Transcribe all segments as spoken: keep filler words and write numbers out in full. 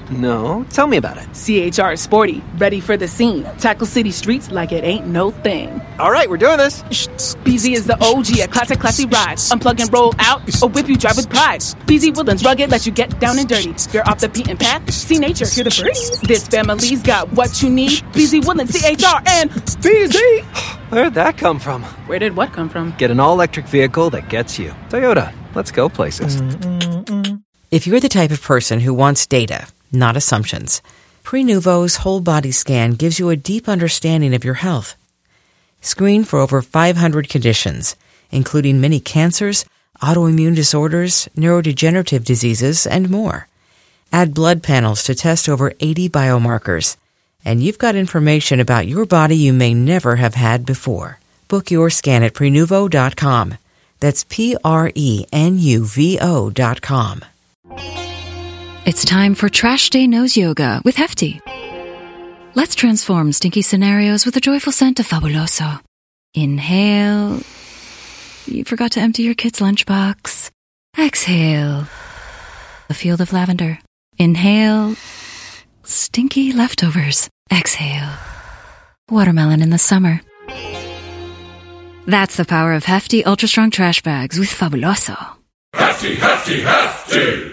No, tell me about it. C H R is sporty, ready for the scene. Tackle city streets like it ain't no thing. All right, we're doing this. B Z is the O G, a classic, classy ride. Unplug and roll out, or whip you drive with pride. B Z Woodlands rugged, let you get down and dirty. You're off the beaten path, see nature, hear the birdies. This family's got what you need. B Z Woodlands, C H R, and B Z. Where'd that come from? Where did what come from? Get an all-electric vehicle that gets you. Toyota, let's go places. Mm-mm-mm. If you're the type of person who wants data, not assumptions, Prenuvo's whole body scan gives you a deep understanding of your health. Screen for over five hundred conditions, including many cancers, autoimmune disorders, neurodegenerative diseases, and more. Add blood panels to test over eighty biomarkers, and you've got information about your body you may never have had before. Book your scan at Prenuvo dot com. That's P R E N U V O dot com. It's time for Trash Day Nose Yoga with Hefty. Let's transform stinky scenarios with a joyful scent of Fabuloso. Inhale. You forgot to empty your kid's lunchbox. Exhale. A field of lavender. Inhale. Stinky leftovers. Exhale. Watermelon in the summer. That's the power of Hefty Ultra Strong Trash Bags with Fabuloso. Hefty, Hefty, Hefty!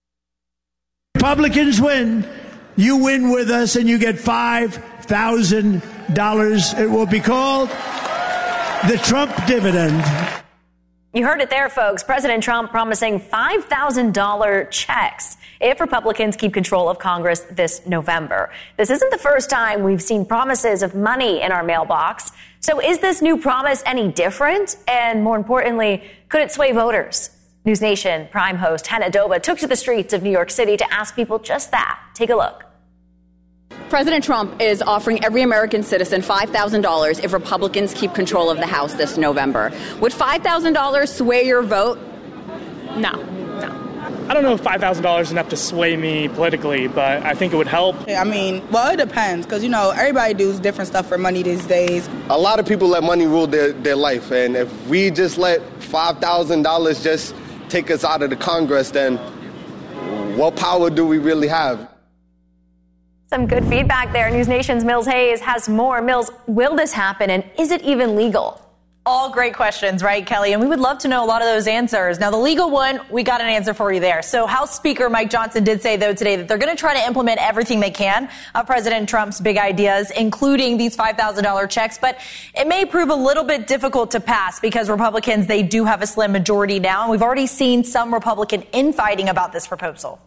Republicans win. You win with us and you get five thousand dollars. It will be called the Trump dividend. You heard it there, folks. President Trump promising five thousand dollars checks if Republicans keep control of Congress this November. This isn't the first time we've seen promises of money in our mailbox. So is this new promise any different? And more importantly, could it sway voters? News Nation Prime host Hannah Doba took to the streets of New York City to ask people just that. Take a look. President Trump is offering every American citizen five thousand dollars if Republicans keep control of the House this November. Would five thousand dollars sway your vote? No, no. I don't know if five thousand dollars is enough to sway me politically, but I think it would help. I mean, well, it depends, because, you know, everybody does different stuff for money these days. A lot of people let money rule their, their life, and if we just let five thousand dollars just take us out of the Congress, then what power do we really have? Some good feedback there. News Nation's Mills Hayes has more. Mills, will this happen, and is it even legal? All great questions, right, Kelly? And we would love to know a lot of those answers. Now, the legal one, we got an answer for you there. So House Speaker Mike Johnson did say, though, today that they're going to try to implement everything they can of President Trump's big ideas, including these five thousand dollars checks. But it may prove a little bit difficult to pass because Republicans, they do have a slim majority now. And we've already seen some Republican infighting about this proposal.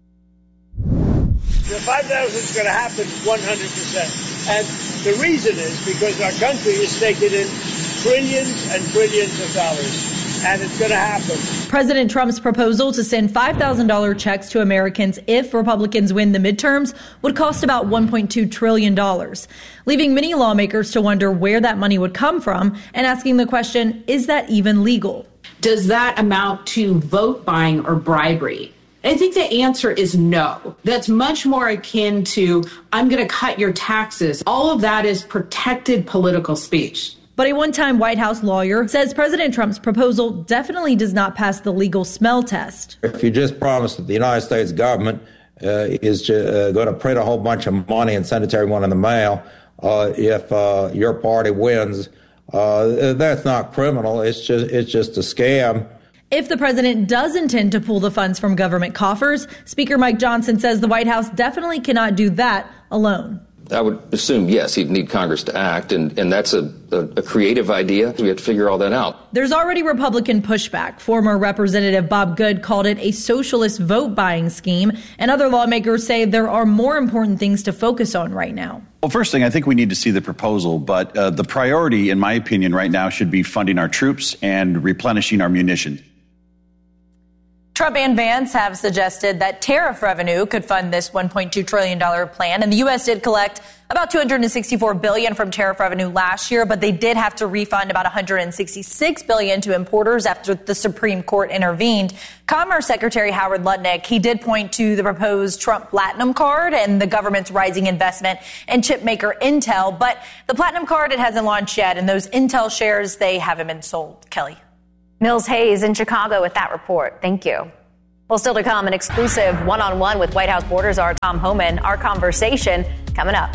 The five thousand is going to happen one hundred percent. And the reason is because our country is taking in trillions and trillions of dollars, and it's going to happen. President Trump's proposal to send five thousand dollars checks to Americans if Republicans win the midterms would cost about one point two trillion dollars, leaving many lawmakers to wonder where that money would come from and asking the question, is that even legal? Does that amount to vote buying or bribery? I think the answer is no. That's much more akin to, I'm going to cut your taxes. All of that is protected political speech. But a one-time White House lawyer says President Trump's proposal definitely does not pass the legal smell test. If you just promise that the United States government uh, is uh, going to print a whole bunch of money and send it to everyone in the mail, uh, if uh, your party wins, uh, that's not criminal. It's just it's just a scam. If the president does intend to pull the funds from government coffers, Speaker Mike Johnson says the White House definitely cannot do that alone. I would assume, yes, he'd need Congress to act, and, and that's a, a, a creative idea. We have to figure all that out. There's already Republican pushback. Former Representative Bob Good called it a socialist vote-buying scheme, and other lawmakers say there are more important things to focus on right now. Well, first thing, I think we need to see the proposal, but uh, the priority, in my opinion, right now should be funding our troops and replenishing our munitions. Trump and Vance have suggested that tariff revenue could fund this one point two trillion dollars plan. And the U S did collect about two hundred sixty-four billion dollars from tariff revenue last year, but they did have to refund about one hundred sixty-six billion dollars to importers after the Supreme Court intervened. Commerce Secretary Howard Lutnick, he did point to the proposed Trump Platinum Card and the government's rising investment in chip maker Intel. But the Platinum Card, it hasn't launched yet, and those Intel shares, they haven't been sold. Kelly. Mills Hayes in Chicago with that report. Thank you. Well, still to come, an exclusive one-on-one with White House border czar Tom Homan. Our conversation coming up.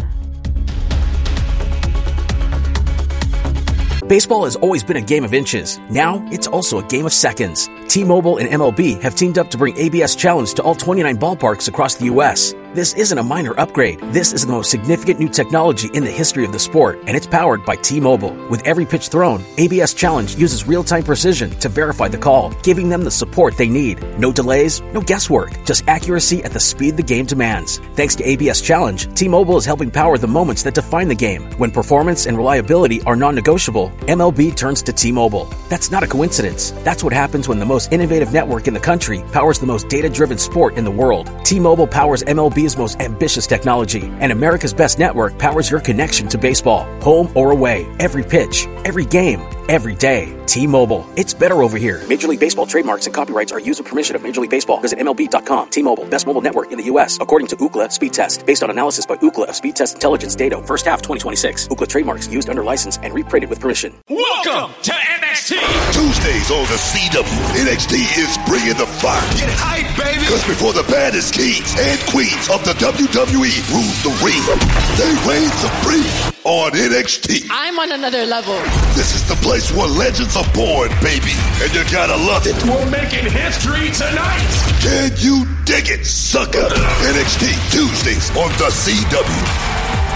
Baseball has always been a game of inches. Now, it's also a game of seconds. T-Mobile and M L B have teamed up to bring A B S Challenge to all twenty-nine ballparks across the U S This isn't a minor upgrade. This is the most significant new technology in the history of the sport, and it's powered by T-Mobile. With every pitch thrown, A B S Challenge uses real-time precision to verify the call, giving them the support they need. No delays, no guesswork, just accuracy at the speed the game demands. Thanks to A B S Challenge, T-Mobile is helping power the moments that define the game. When performance and reliability are non-negotiable, M L B turns to T-Mobile. That's not a coincidence. That's what happens when the most innovative network in the country powers the most data-driven sport in the world. T-Mobile powers M L B's most ambitious technology, and America's best network powers your connection to baseball, home or away, every pitch, every game, every day. T-Mobile. It's better over here. Major League Baseball trademarks and copyrights are used with permission of Major League Baseball. Visit M L B dot com. T-Mobile. Best mobile network in the U S according to Ookla Speed Test. Based on analysis by Ookla of Speed Test Intelligence data. First half twenty twenty-six. Ookla trademarks used under license and reprinted with permission. Welcome to N X T. Tuesdays on the C W. N X T is bringing the fire. Get hype, baby. Because before the baddest kings and queens of the W W E rules the ring, they reign supreme on N X T. I'm on another level. This is the place where legends are born, baby. And you gotta love it. We're making history tonight. Can you dig it, sucker? N X T Tuesdays on the C W.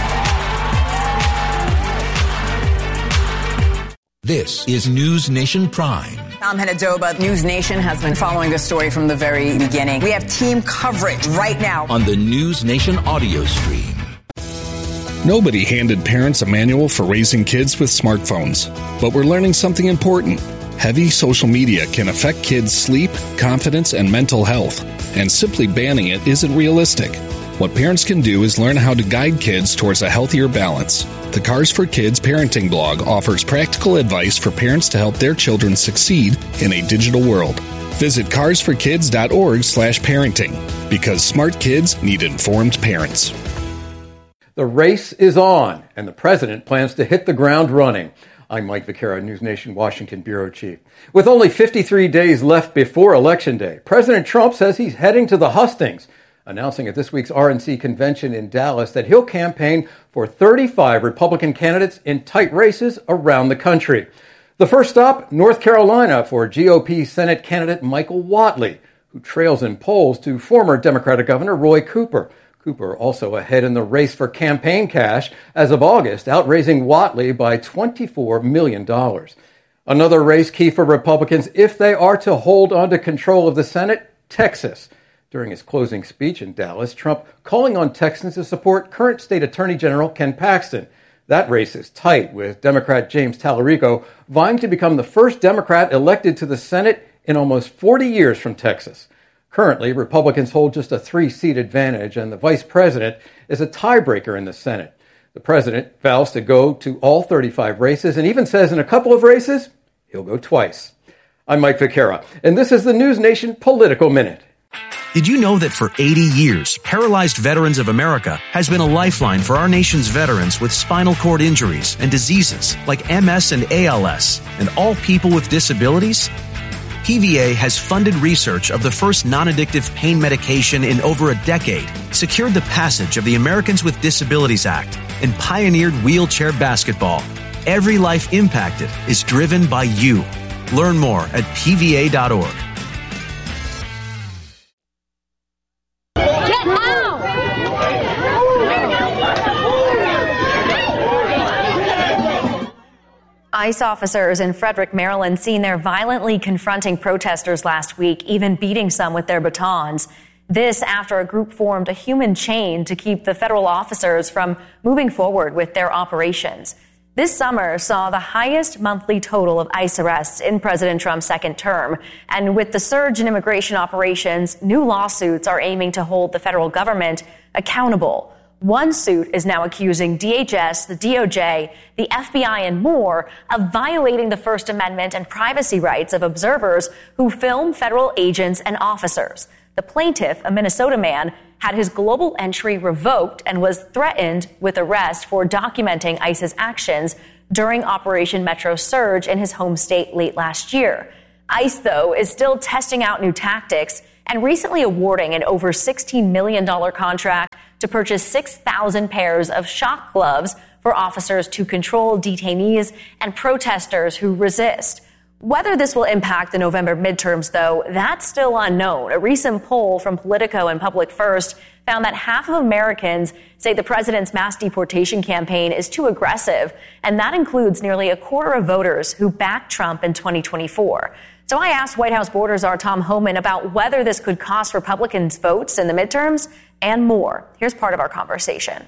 This is News Nation Prime. I'm Henadoba. News Nation has been following this story from the very beginning. We have team coverage right now on the News Nation audio stream. Nobody handed parents a manual for raising kids with smartphones, but we're learning something important. Heavy social media can affect kids' sleep, confidence, and mental health, and simply banning it isn't realistic. What parents can do is learn how to guide kids towards a healthier balance. The Cars for Kids parenting blog offers practical advice for parents to help their children succeed in a digital world. Visit cars for kids dot org slash parenting, because smart kids need informed parents. The race is on, and the president plans to hit the ground running. I'm Mike Vaquera, News Nation Washington Bureau Chief. With only fifty-three days left before Election Day, President Trump says he's heading to the hustings, announcing at this week's R N C convention in Dallas that he'll campaign for thirty-five Republican candidates in tight races around the country. The first stop, North Carolina, for G O P Senate candidate Michael Whatley, who trails in polls to former Democratic Governor Roy Cooper. Cooper also ahead in the race for campaign cash as of August, outraising Whatley by twenty-four million dollars. Another race key for Republicans if they are to hold on to control of the Senate, Texas. During his closing speech in Dallas, Trump calling on Texans to support current State Attorney General Ken Paxton. That race is tight, with Democrat James Tallarico vying to become the first Democrat elected to the Senate in almost forty years from Texas. Currently, Republicans hold just a three-seat advantage, and the vice president is a tiebreaker in the Senate. The president vows to go to all thirty-five races and even says in a couple of races, he'll go twice. I'm Mike Vaquera, and this is the News Nation Political Minute. Did you know that for eighty years, Paralyzed Veterans of America has been a lifeline for our nation's veterans with spinal cord injuries and diseases like M S and A L S, and all people with disabilities? P V A has funded research of the first non-addictive pain medication in over a decade, secured the passage of the Americans with Disabilities Act, and pioneered wheelchair basketball. Every life impacted is driven by you. Learn more at P V A dot org. ICE officers in Frederick, Maryland, seen there violently confronting protesters last week, even beating some with their batons. This after a group formed a human chain to keep the federal officers from moving forward with their operations. This summer saw the highest monthly total of ICE arrests in President Trump's second term. And with the surge in immigration operations, new lawsuits are aiming to hold the federal government accountable. One suit is now accusing D H S, the D O J, the F B I, and more of violating the First Amendment and privacy rights of observers who film federal agents and officers. The plaintiff, a Minnesota man, had his global entry revoked and was threatened with arrest for documenting ICE's actions during Operation Metro Surge in his home state late last year. ICE, though, is still testing out new tactics and recently awarding an over sixteen million dollars contract to purchase six thousand pairs of shock gloves for officers to control detainees and protesters who resist. Whether this will impact the November midterms, though, that's still unknown. A recent poll from Politico and Public First found that half of Americans say the president's mass deportation campaign is too aggressive, and that includes nearly a quarter of voters who backed Trump in twenty twenty-four. So I asked White House border czar Tom Homan about whether this could cost Republicans votes in the midterms and more. Here's part of our conversation.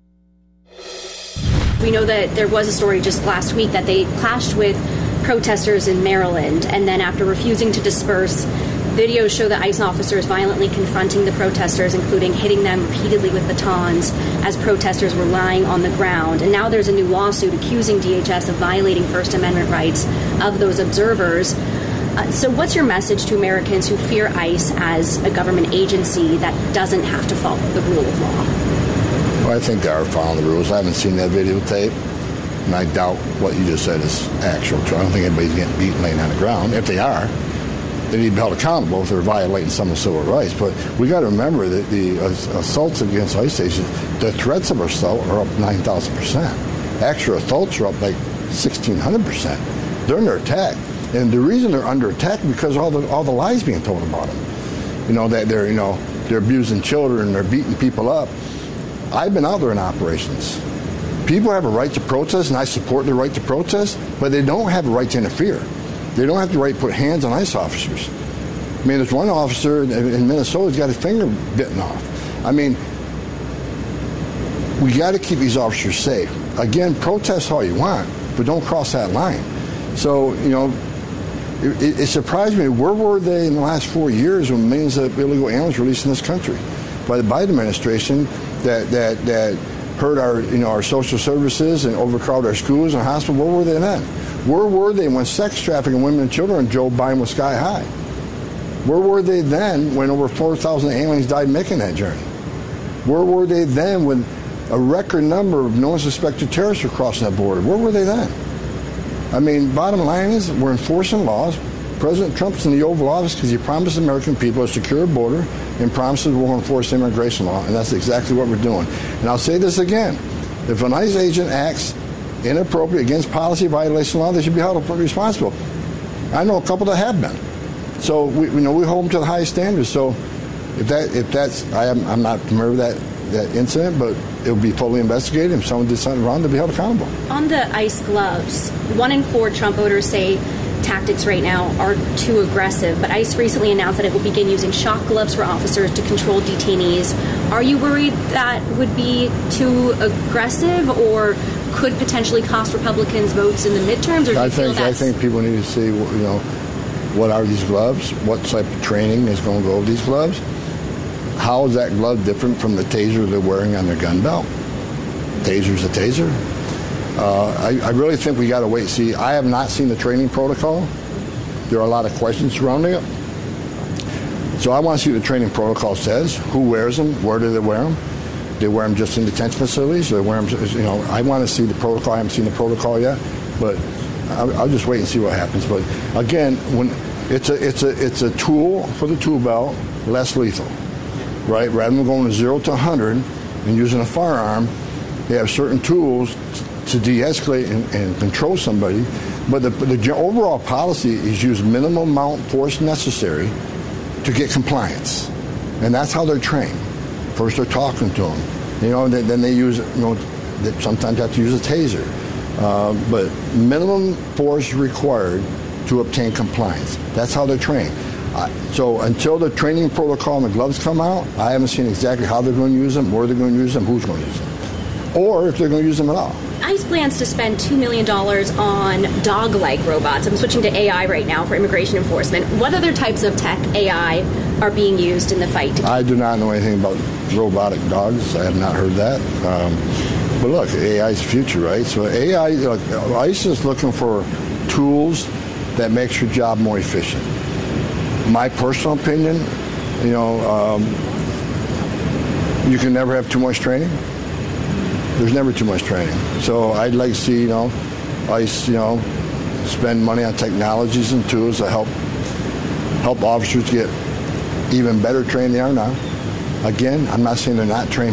We know that there was a story just last week that they clashed with protesters in Maryland, and then after refusing to disperse, videos show the ICE officers violently confronting the protesters, including hitting them repeatedly with batons as protesters were lying on the ground. And now there's a new lawsuit accusing D H S of violating First Amendment rights of those observers. Uh, so what's your message to Americans who fear ICE as a government agency that doesn't have to follow the rule of law? Well, I think they are following the rules. I haven't seen that videotape, and I doubt what you just said is actual. I don't think anybody's getting beaten laying on the ground. If they are, they need to be held accountable if they're violating some of the civil rights. But we got to remember that the uh, assaults against ICE stations, the threats of assault are up nine thousand percent. Actual assaults are up like sixteen hundred percent. They're under attack. And the reason they're under attack is because of all the all the lies being told about them. You know, that they're, you know, they're abusing children, they're beating people up. I've been out there in operations. People have a right to protest, and I support their right to protest, but they don't have a right to interfere. They don't have the right to put hands on ICE officers. I mean, there's one officer in Minnesota who's got his finger bitten off. I mean, we got to keep these officers safe. Again, protest all you want, but don't cross that line. So, you know, it, it surprised me. Where were they in the last four years when millions of illegal aliens were released in this country by the Biden administration that that that hurt our, you know, our social services and overcrowded our schools and hospitals? Where were they then? Where were they when sex trafficking women and children and Joe Biden was sky high? Where were they then when over four thousand aliens died making that journey? Where were they then when a record number of known suspected terrorists were crossing that border? Where were they then? I mean, bottom line is we're enforcing laws. President Trump's in the Oval Office because he promised American people a secure border and promises we'll enforce immigration law, and that's exactly what we're doing. And I'll say this again. If an ICE agent acts inappropriate against policy violation law, they should be held responsible. I know a couple that have been. So we, you know, we hold them to the highest standards. So if that, if that's, I am, I'm not familiar with that that incident, but it will be fully investigated. If someone did something wrong, they'll be held accountable. On the ICE gloves, one in four Trump voters say tactics right now are too aggressive, but ICE recently announced that it will begin using shock gloves for officers to control detainees. Are you worried that would be too aggressive or could potentially cost Republicans votes in the midterms? Or do I you feel think I that's... think people need to see, you know, what are these gloves? What type of training is going to go with these gloves? How is that glove different from the taser they're wearing on their gun belt? Taser's a taser. Uh, I, I really think we got to wait and see. I have not seen the training protocol. There are a lot of questions surrounding it. So I want to see what the training protocol says. Who wears them? Where do they wear them? Do they wear them just in detention facilities? Do they wear them, you know, I want to see the protocol. I haven't seen the protocol yet, but I'll, I'll just wait and see what happens. But again, when it's a it's a it's a tool for the tool belt, less lethal, right? Rather than going to zero to one hundred and using a firearm, they have certain tools to de-escalate and, and control somebody, but the, the overall policy is use minimum amount of force necessary to get compliance, and that's how they're trained. First, they're talking to them, you know, then, then they use, you know, they sometimes have to use a taser, uh, but minimum force required to obtain compliance. That's how they're trained. Uh, so until the training protocol and the gloves come out, I haven't seen exactly how they're going to use them, where they're going to use them, who's going to use them, or if they're going to use them at all. ICE plans to spend two million dollars on dog-like robots. I'm switching to A I right now for immigration enforcement. What other types of tech A I are being used in the fight? I do not know anything about robotic dogs. I have not heard that. Um, but look, A I is the future, right? So A I, look, ICE is looking for tools that makes your job more efficient. My personal opinion, you know, um, you can never have too much training. There's never too much training. So I'd like to see, you know, ICE, you know, spend money on technologies and tools that help help officers get even better trained than they are now. Again, I'm not saying they're not trained